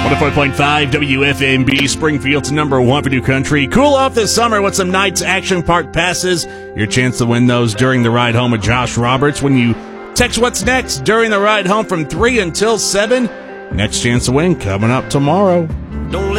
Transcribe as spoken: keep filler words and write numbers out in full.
one oh four point five W F M B, Springfield's number one for new country. Cool off this summer with some Knights Action Park passes. Your chance to win those during the ride home with Josh Roberts when you text what's next during the ride home from three until seven. Next chance to win coming up tomorrow. Don't